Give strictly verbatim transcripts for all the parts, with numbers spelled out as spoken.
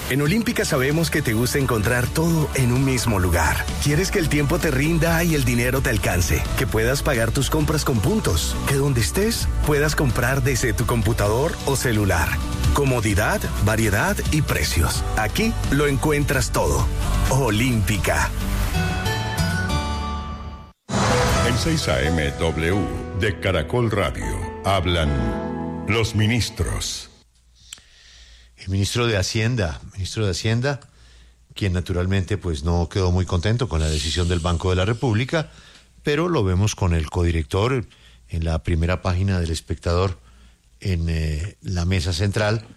En Olímpica sabemos que te gusta encontrar todo en un mismo lugar. Quieres que el tiempo te rinda y el dinero te alcance, que puedas pagar tus compras con puntos, que donde estés puedas comprar desde tu computador o celular. Comodidad, variedad y precios. Aquí lo encuentras todo. Olímpica. En seis A M W de Caracol Radio hablan los ministros. El ministro de Hacienda, ministro de Hacienda, quien naturalmente pues no quedó muy contento con la decisión del Banco de la República, pero lo vemos con el codirector en la primera página del Espectador, en eh, la mesa central,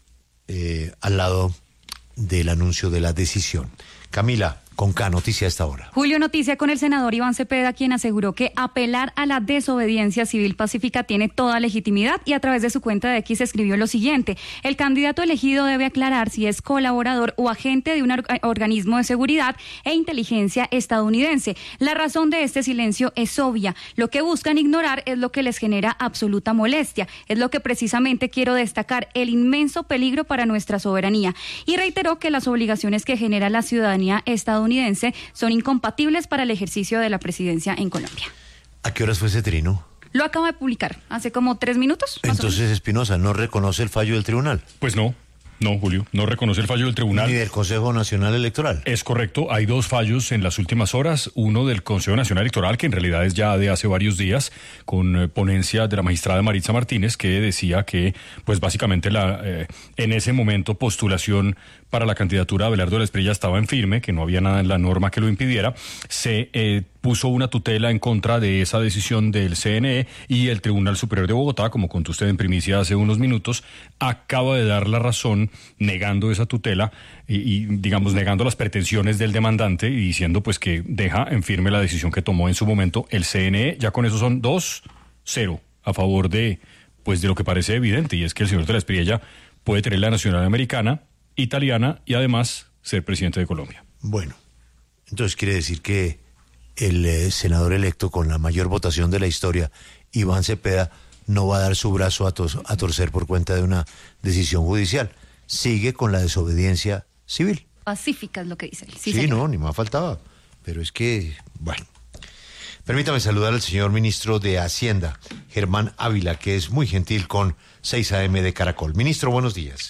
eh, al lado del anuncio de la decisión. Camila, con K, noticia a esta hora. Julio, noticia con el senador Iván Cepeda, quien aseguró que apelar a la desobediencia civil pacífica tiene toda legitimidad, y a través de su cuenta de X escribió lo siguiente: el candidato elegido debe aclarar si es colaborador o agente de un or- organismo de seguridad e inteligencia estadounidense. La razón de este silencio es obvia. Lo que buscan ignorar es lo que les genera absoluta molestia. Es lo que precisamente quiero destacar: el inmenso peligro para nuestra soberanía. Y reiteró que las obligaciones que genera la ciudadanía estadounidense son incompatibles para el ejercicio de la presidencia en Colombia. ¿A qué horas fue ese trino? Lo acaba de publicar hace como tres minutos. Entonces, Espinosa, ¿no reconoce el fallo del tribunal? Pues no. No, Julio, no reconoce el fallo del tribunal. Ni del Consejo Nacional Electoral. Es correcto, hay dos fallos en las últimas horas, uno del Consejo Nacional Electoral, que en realidad es ya de hace varios días, con ponencia de la magistrada Maritza Martínez, que decía que, pues básicamente la eh, en ese momento postulación para la candidatura de Abelardo de la Espriella estaba en firme, que no había nada en la norma que lo impidiera. Se eh, puso una tutela en contra de esa decisión del C N E, y el Tribunal Superior de Bogotá, como contó usted en primicia hace unos minutos, acaba de dar la razón negando esa tutela y, y digamos negando las pretensiones del demandante, y diciendo pues que deja en firme la decisión que tomó en su momento el C N E. Ya con eso son dos cero a favor de pues de lo que parece evidente, y es que el señor de la Espriella puede tener la nacionalidad americana, italiana y además ser presidente de Colombia. Bueno, entonces quiere decir que el eh, senador electo con la mayor votación de la historia, Iván Cepeda, no va a dar su brazo a, tos, a torcer por cuenta de una decisión judicial. Sigue con la desobediencia civil. Pacífica es lo que dice él. Sí, sí no, ni más faltaba. Pero es que, bueno. Permítame saludar al señor ministro de Hacienda, Germán Ávila, que es muy gentil con seis A M de Caracol. Ministro, buenos días.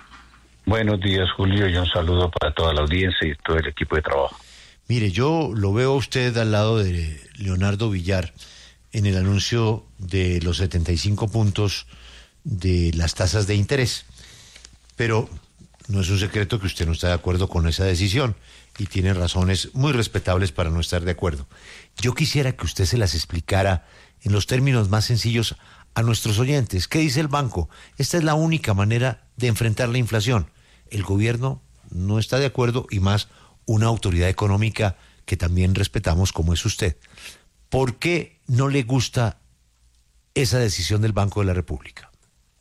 Buenos días, Julio, y un saludo para toda la audiencia y todo el equipo de trabajo. Mire, yo lo veo a usted al lado de Leonardo Villar en el anuncio de los setenta y cinco puntos de las tasas de interés, pero no es un secreto que usted no está de acuerdo con esa decisión y tiene razones muy respetables para no estar de acuerdo. Yo quisiera que usted se las explicara en los términos más sencillos a nuestros oyentes. ¿Qué dice el banco? Esta es la única manera de enfrentar la inflación. El gobierno no está de acuerdo, y más una autoridad económica que también respetamos como es usted. ¿Por qué no le gusta esa decisión del Banco de la República?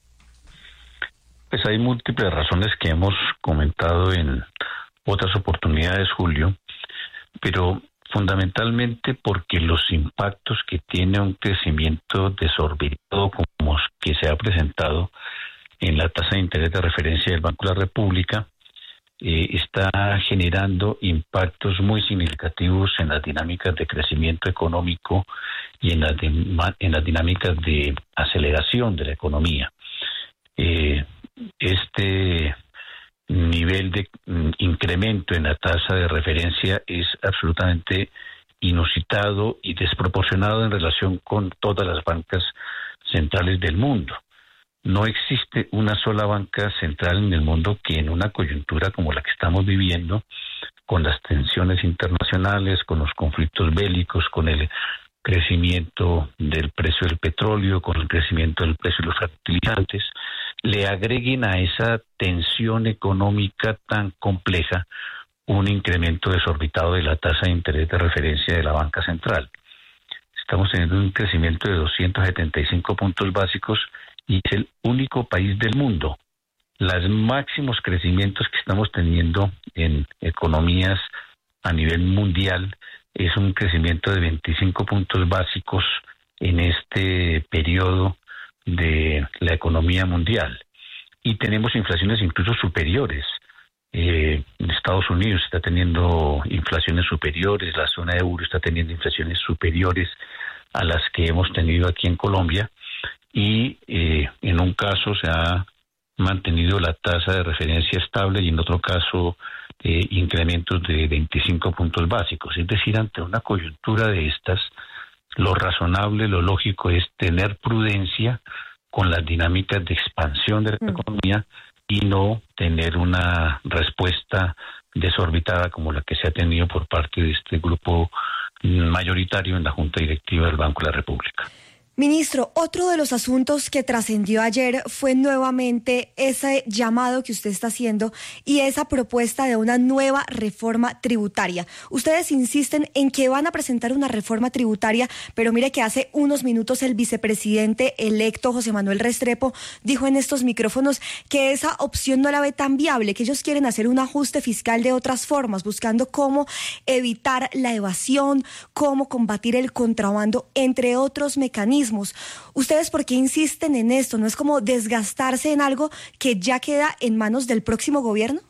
Pues hay múltiples razones que hemos comentado en otras oportunidades, Julio, pero fundamentalmente porque los impactos que tiene un crecimiento desorbitado como que se ha presentado en la tasa de interés de referencia del Banco de la República eh, está generando impactos muy significativos en las dinámicas de crecimiento económico y en las, en las dinámicas de aceleración de la economía. Eh, este nivel de mm, incremento en la tasa de referencia es absolutamente inusitado y desproporcionado en relación con todas las bancas centrales del mundo. No existe una sola banca central en el mundo que en una coyuntura como la que estamos viviendo, con las tensiones internacionales, con los conflictos bélicos, con el crecimiento del precio del petróleo, con el crecimiento del precio de los fertilizantes, le agreguen a esa tensión económica tan compleja un incremento desorbitado de la tasa de interés de referencia de la banca central. Estamos teniendo un crecimiento de doscientos setenta y cinco puntos básicos y es el único país del mundo. Los máximos crecimientos que estamos teniendo en economías a nivel mundial es un crecimiento de veinticinco puntos básicos en este periodo de la economía mundial. Y tenemos inflaciones incluso superiores Eh, Estados Unidos está teniendo inflaciones superiores, la zona euro está teniendo inflaciones superiores a las que hemos tenido aquí en Colombia, y eh, en un caso se ha mantenido la tasa de referencia estable y en otro caso eh, incrementos de veinticinco puntos básicos. Es decir, ante una coyuntura de estas, lo razonable, lo lógico es tener prudencia con las dinámicas de expansión de la mm. economía y no tener una respuesta desorbitada como la que se ha tenido por parte de este grupo mayoritario en la Junta Directiva del Banco de la República. Ministro, otro de los asuntos que trascendió ayer fue nuevamente ese llamado que usted está haciendo y esa propuesta de una nueva reforma tributaria. Ustedes insisten en que van a presentar una reforma tributaria, pero mire que hace unos minutos el vicepresidente electo José Manuel Restrepo dijo en estos micrófonos que esa opción no la ve tan viable, que ellos quieren hacer un ajuste fiscal de otras formas, buscando cómo evitar la evasión, cómo combatir el contrabando, entre otros mecanismos. ¿Ustedes por qué insisten en esto? ¿No es como desgastarse en algo que ya queda en manos del próximo gobierno?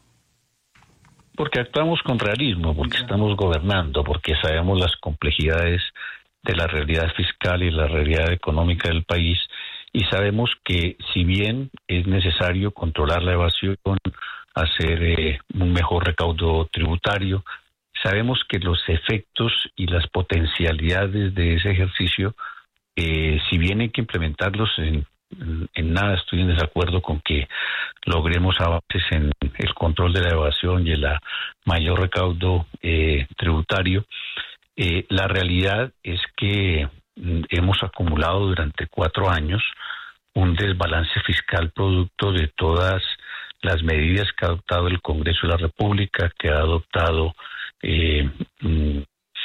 Porque actuamos con realismo, porque estamos gobernando, porque sabemos las complejidades de la realidad fiscal y la realidad económica del país, y sabemos que si bien es necesario controlar la evasión, hacer eh, un mejor recaudo tributario, sabemos que los efectos y las potencialidades de ese ejercicio, Eh, si bien hay que implementarlos, en, en nada estoy en desacuerdo con que logremos avances en el control de la evasión y el mayor recaudo eh, tributario. Eh, la realidad es que mm, hemos acumulado durante cuatro años un desbalance fiscal producto de todas las medidas que ha adoptado el Congreso de la República, que ha adoptado eh, mm,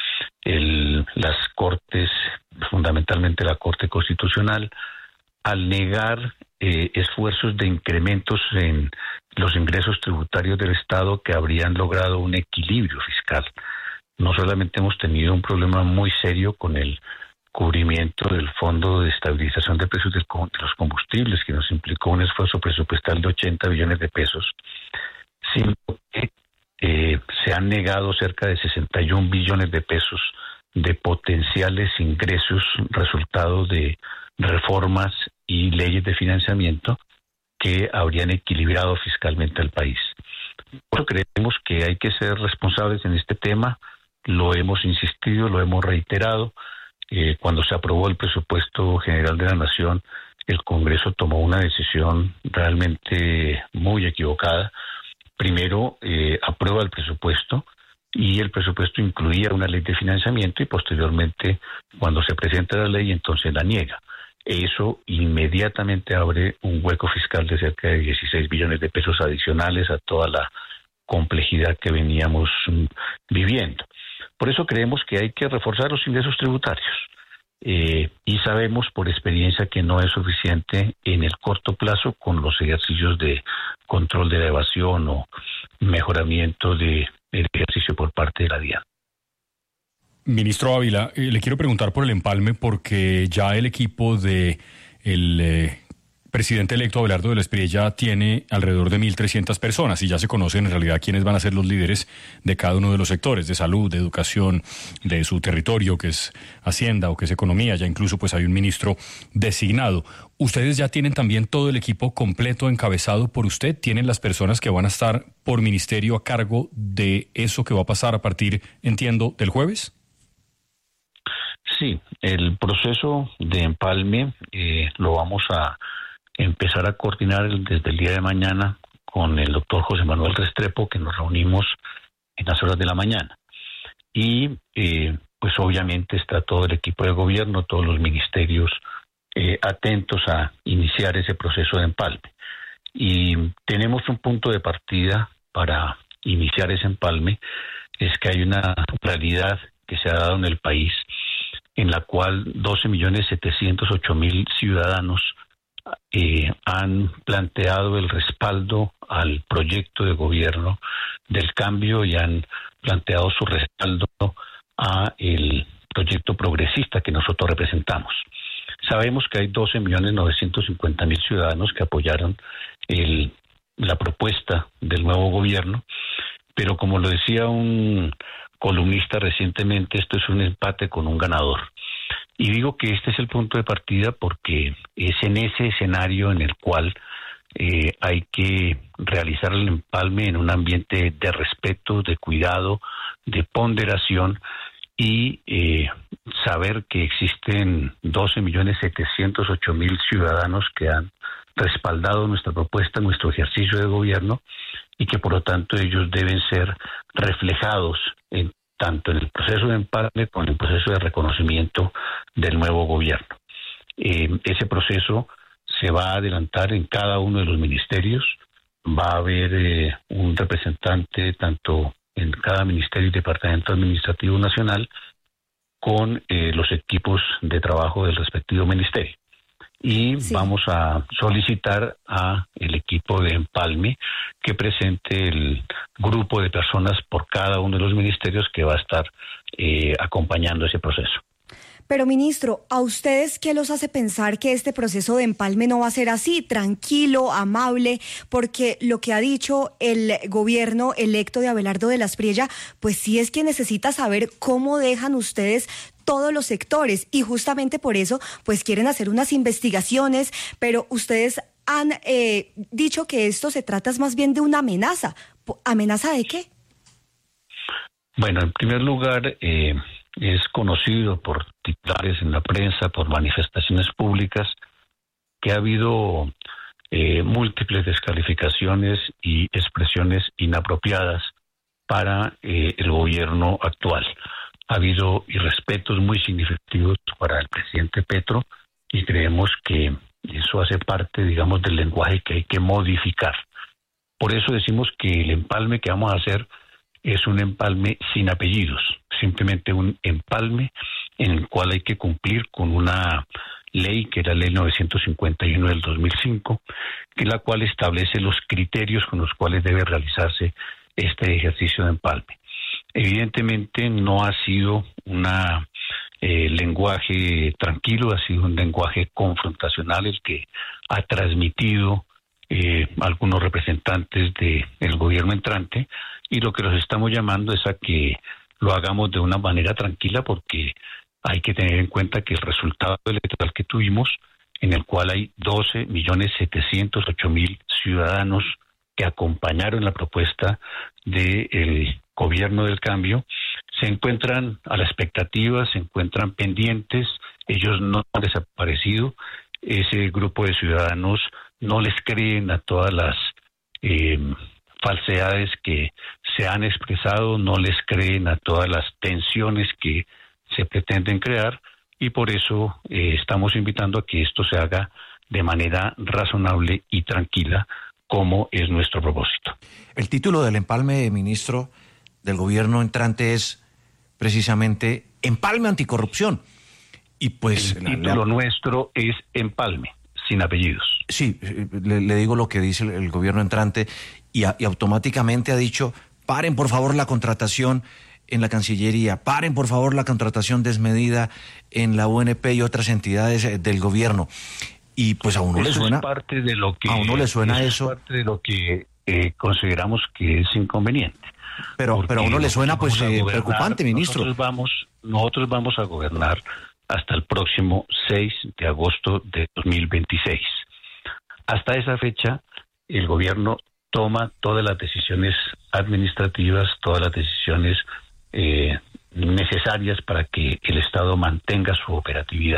el, las Cortes, fundamentalmente la Corte Constitucional, al negar eh, esfuerzos de incrementos en los ingresos tributarios del Estado que habrían logrado un equilibrio fiscal. No solamente hemos tenido un problema muy serio con el cubrimiento del Fondo de Estabilización de Precios de los Combustibles, que nos implicó un esfuerzo presupuestal de ochenta billones de pesos, sino que eh, se han negado cerca de sesenta y un billones de pesos de potenciales ingresos resultados de reformas y leyes de financiamiento que habrían equilibrado fiscalmente al país. Por eso creemos que hay que ser responsables en este tema, lo hemos insistido, lo hemos reiterado. Eh, cuando se aprobó el presupuesto general de la Nación, el Congreso tomó una decisión realmente muy equivocada. Primero, eh, aprueba el presupuesto, y el presupuesto incluía una ley de financiamiento, y posteriormente, cuando se presenta la ley, entonces la niega. Eso inmediatamente abre un hueco fiscal de cerca de dieciséis billones de pesos adicionales a toda la complejidad que veníamos um, viviendo. Por eso creemos que hay que reforzar los ingresos tributarios. Eh, y sabemos por experiencia que no es suficiente en el corto plazo con los ejercicios de control de la evasión o mejoramiento de el ejercicio por parte de la DIAN. Ministro Ávila, eh, le quiero preguntar por el empalme, porque ya el equipo de el eh, presidente electo Abelardo de la Espriella tiene alrededor de mil trescientas personas y ya se conocen en realidad quiénes van a ser los líderes de cada uno de los sectores, de salud, de educación, de su territorio, que es Hacienda o que es Economía. Ya incluso pues hay un ministro designado. ¿Ustedes ya tienen también todo el equipo completo encabezado por usted? ¿Tienen las personas que van a estar por ministerio a cargo de eso que va a pasar a partir, entiendo, del jueves? Sí, el proceso de empalme eh, lo vamos a empezar a coordinar desde el día de mañana con el doctor José Manuel Restrepo, que nos reunimos en las horas de la mañana. Y eh, pues obviamente está todo el equipo de gobierno, todos los ministerios eh, atentos a iniciar ese proceso de empalme. Y tenemos un punto de partida para iniciar ese empalme, es que hay una realidad que se ha dado en el país en la cual doce millones setecientos ocho mil ciudadanos Eh, han planteado el respaldo al proyecto de gobierno del cambio y han planteado su respaldo a el proyecto progresista que nosotros representamos. Sabemos que hay doce millones novecientos cincuenta mil ciudadanos que apoyaron el la propuesta del nuevo gobierno, pero como lo decía un columnista recientemente, esto es un empate con un ganador. Y digo que este es el punto de partida porque es en ese escenario en el cual eh, hay que realizar el empalme en un ambiente de respeto, de cuidado, de ponderación y eh, saber que existen doce millones setecientos ocho mil ciudadanos que han respaldado nuestra propuesta, nuestro ejercicio de gobierno, y que por lo tanto ellos deben ser reflejados en, tanto en el proceso de empalme como en el proceso de reconocimiento del nuevo gobierno. Eh, ese proceso se va a adelantar en cada uno de los ministerios, va a haber eh, un representante tanto en cada ministerio y departamento administrativo nacional con eh, los equipos de trabajo del respectivo ministerio. Y sí. Vamos a solicitar a el equipo de empalme que presente el grupo de personas por cada uno de los ministerios que va a estar eh, acompañando ese proceso. Pero, ministro, ¿a ustedes qué los hace pensar que este proceso de empalme no va a ser así, tranquilo, amable? Porque lo que ha dicho el gobierno electo de Abelardo de la Espriella, pues sí es que necesita saber cómo dejan ustedes todos los sectores, y justamente por eso pues quieren hacer unas investigaciones, pero ustedes han eh, dicho que esto se trata más bien de una amenaza. ¿Amenaza de qué? Bueno, en primer lugar, eh, es conocido por titulares en la prensa, por manifestaciones públicas, que ha habido eh, múltiples descalificaciones y expresiones inapropiadas para eh, el gobierno actual. Ha habido irrespetos muy significativos para el presidente Petro y creemos que eso hace parte, digamos, del lenguaje que hay que modificar. Por eso decimos que el empalme que vamos a hacer es un empalme sin apellidos, simplemente un empalme en el cual hay que cumplir con una ley, que es la ley novecientos cincuenta y uno del dos mil cinco, que la cual establece los criterios con los cuales debe realizarse este ejercicio de empalme. Evidentemente no ha sido un eh, lenguaje tranquilo, ha sido un lenguaje confrontacional el que ha transmitido eh, algunos representantes del gobierno entrante, y lo que los estamos llamando es a que lo hagamos de una manera tranquila, porque hay que tener en cuenta que el resultado electoral que tuvimos, en el cual hay doce millones setecientos ocho mil ciudadanos que acompañaron la propuesta del gobierno del cambio, se encuentran a la expectativa, se encuentran pendientes, ellos no han desaparecido, ese grupo de ciudadanos no les creen a todas las eh, falsedades que se han expresado, no les creen a todas las tensiones que se pretenden crear, y por eso eh, estamos invitando a que esto se haga de manera razonable y tranquila, como es nuestro propósito. El título del empalme, ministro, del gobierno entrante es precisamente Empalme Anticorrupción. Y pues el título la, la... nuestro es Empalme, sin apellidos. Sí, le, le digo lo que dice el, el gobierno entrante, y, a, y automáticamente ha dicho: paren por favor la contratación en la Cancillería, paren por favor la contratación desmedida en la U N P y otras entidades del gobierno. Y pues a uno eso le suena es parte de lo que a uno le suena eso, eso es parte de lo que eh, consideramos que es inconveniente. Pero pero a uno le suena pues eh, gobernar, preocupante, ministro. Nosotros vamos nosotros vamos a gobernar hasta el próximo seis de agosto de dos mil veintiséis. Hasta esa fecha el gobierno toma todas las decisiones administrativas, todas las decisiones eh, necesarias para que el Estado mantenga su operatividad,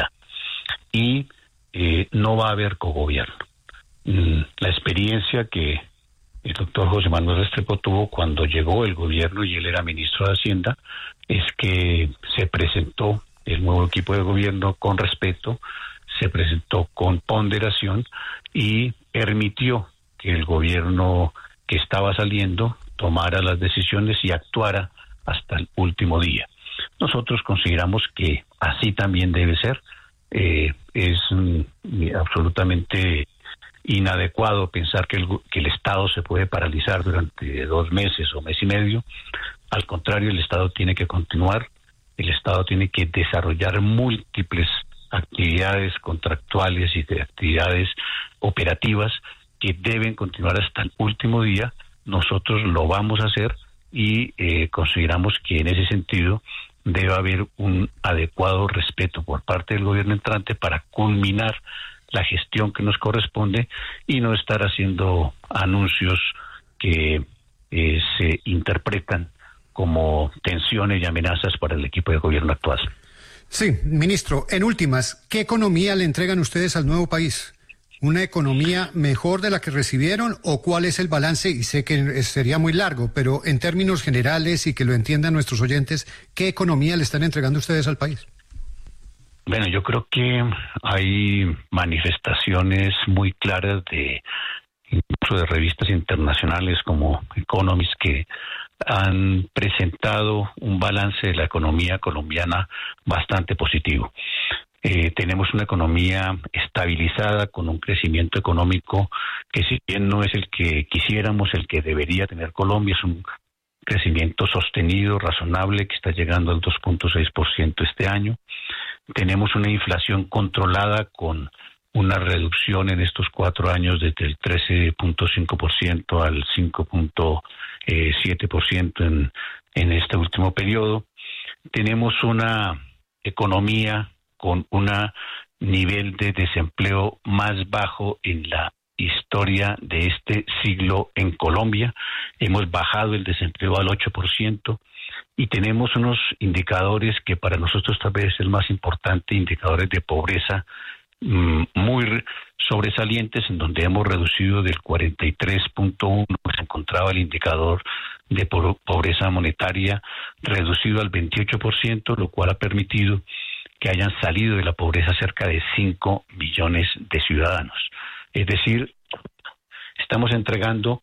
y eh, no va a haber cogobierno. Mm, la experiencia que el doctor José Manuel Restrepo tuvo cuando llegó el gobierno y él era ministro de Hacienda es que se presentó el nuevo equipo de gobierno con respeto, se presentó con ponderación y permitió que el gobierno que estaba saliendo tomara las decisiones y actuara hasta el último día. Nosotros consideramos que así también debe ser. Eh, es mm, absolutamente inadecuado pensar que el, que el Estado se puede paralizar durante dos meses o mes y medio. Al contrario, el Estado tiene que continuar, el Estado tiene que desarrollar múltiples actividades contractuales y de actividades operativas que deben continuar hasta el último día, nosotros lo vamos a hacer y eh, consideramos que en ese sentido debe haber un adecuado respeto por parte del gobierno entrante para culminar la gestión que nos corresponde y no estar haciendo anuncios que eh, se interpretan como tensiones y amenazas para el equipo de gobierno actual. Sí, ministro, en últimas, ¿qué economía le entregan ustedes al nuevo país? ¿Una economía mejor de la que recibieron o cuál es el balance? Y sé que sería muy largo, pero en términos generales y que lo entiendan nuestros oyentes, ¿qué economía le están entregando ustedes al país? Bueno, yo creo que hay manifestaciones muy claras de incluso de revistas internacionales como Economist que han presentado un balance de la economía colombiana bastante positivo. Eh, tenemos una economía estabilizada con un crecimiento económico que si bien no es el que quisiéramos, el que debería tener Colombia, es un crecimiento sostenido, razonable, que está llegando al dos punto seis por ciento este año. Tenemos una inflación controlada con una reducción en estos cuatro años desde el trece punto cinco por ciento al cinco punto siete por ciento en, en este último periodo. Tenemos una economía con un nivel de desempleo más bajo en la historia de este siglo en Colombia. Hemos bajado el desempleo al ocho por ciento y tenemos unos indicadores que para nosotros tal vez es el más importante, indicadores de pobreza mmm, muy sobresalientes, en donde hemos reducido del cuarenta y tres punto uno, que se encontraba el indicador de pobreza monetaria, reducido al veintiocho por ciento, lo cual ha permitido que hayan salido de la pobreza cerca de cinco millones de ciudadanos. Es decir, estamos entregando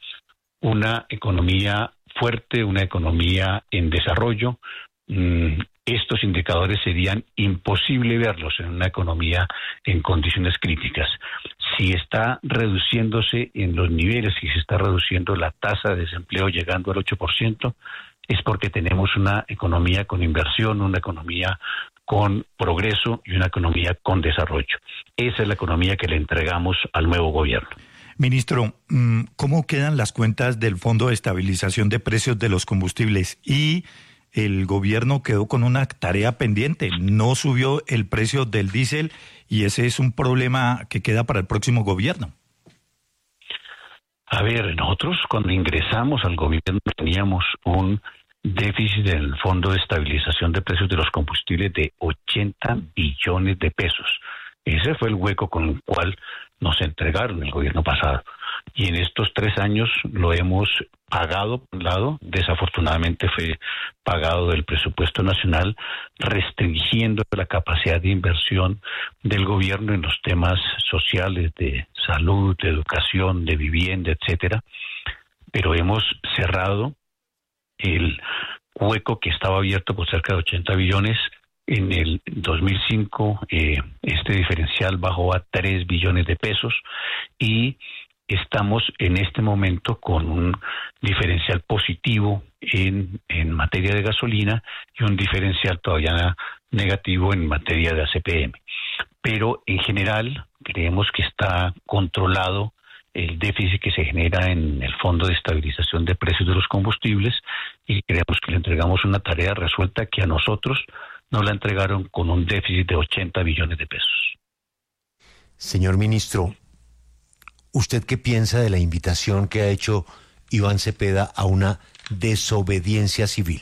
una economía fuerte, una economía en desarrollo. Mm, estos indicadores serían imposible verlos en una economía en condiciones críticas. Si está reduciéndose en los niveles, si se está reduciendo la tasa de desempleo llegando al ocho por ciento, es porque tenemos una economía con inversión, una economía con progreso y una economía con desarrollo. Esa es la economía que le entregamos al nuevo gobierno. Ministro, ¿cómo quedan las cuentas del Fondo de Estabilización de Precios de los Combustibles? Y el gobierno quedó con una tarea pendiente, no subió el precio del diésel y ese es un problema que queda para el próximo gobierno. A ver, nosotros cuando ingresamos al gobierno teníamos un déficit del Fondo de Estabilización de Precios de los Combustibles de ochenta billones de pesos. Ese fue el hueco con el cual nos entregaron el gobierno pasado. Y en estos tres años lo hemos pagado, por un lado, desafortunadamente fue pagado del presupuesto nacional, restringiendo la capacidad de inversión del gobierno en los temas sociales de salud, de educación, de vivienda, etcétera. Pero hemos cerrado el hueco que estaba abierto por cerca de ochenta billones. En el dos mil cinco eh, este diferencial bajó a tres billones de pesos y estamos en este momento con un diferencial positivo en, en materia de gasolina y un diferencial todavía negativo en materia de A C P M. Pero en general creemos que está controlado el déficit que se genera en el Fondo de Estabilización de Precios de los Combustibles y creemos que le entregamos una tarea resuelta que a nosotros nos la entregaron con un déficit de ochenta billones de pesos. Señor ministro, ¿usted qué piensa de la invitación que ha hecho Iván Cepeda a una desobediencia civil?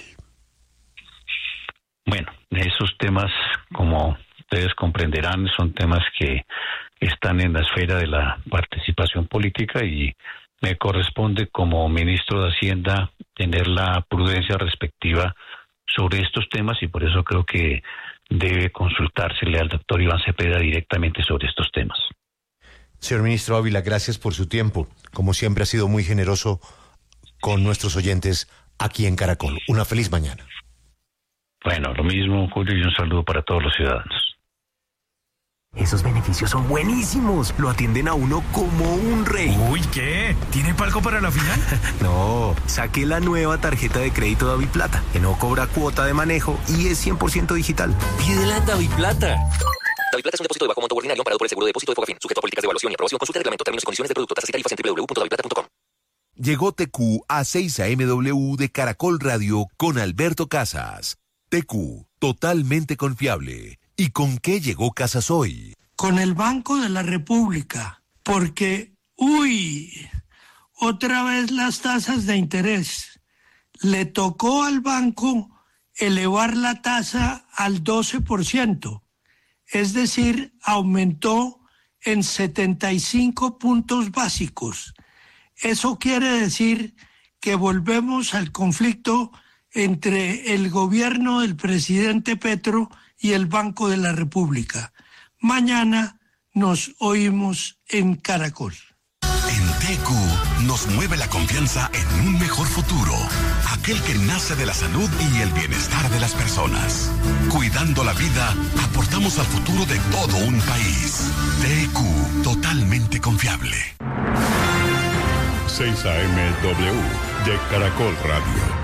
Bueno, esos temas, como ustedes comprenderán, son temas que están en la esfera de la participación política y me corresponde como ministro de Hacienda tener la prudencia respectiva sobre estos temas y por eso creo que debe consultársele al doctor Iván Cepeda directamente sobre estos temas. Señor ministro Ávila, gracias por su tiempo. Como siempre ha sido muy generoso con nuestros oyentes aquí en Caracol. Una feliz mañana. Bueno, lo mismo, Julio, y un saludo para todos los ciudadanos. Esos beneficios son buenísimos. Lo atienden a uno como un rey. Uy, ¿qué? ¿Tiene palco para la final? No, saqué la nueva tarjeta de crédito DaviPlata, que no cobra cuota de manejo y es cien por ciento digital. Pídela en DaviPlata. David Plata es un depósito de bajo monto ordinario amparado por el seguro de depósito de Fogafín, sujeto a políticas de evaluación y aprobación. Consulta reglamento, términos y condiciones de producto, tasas y tarifas en doble u doble u doble u punto david plata punto com. Llegó T Q a seis A M W de Caracol Radio con Alberto Casas. T Q, totalmente confiable. ¿Y con qué llegó Casas hoy? Con el Banco de la República, porque, uy, otra vez las tasas de interés. Le tocó al banco elevar la tasa al doce por ciento, es decir, aumentó en setenta y cinco puntos básicos. Eso quiere decir que volvemos al conflicto entre el gobierno del presidente Petro y el Banco de la República. Mañana nos oímos en Caracol. En T Q nos mueve la confianza en un mejor futuro, aquel que nace de la salud y el bienestar de las personas. Cuidando la vida, aportamos al futuro de todo un país. T Q, totalmente confiable. seis A M W de Caracol Radio.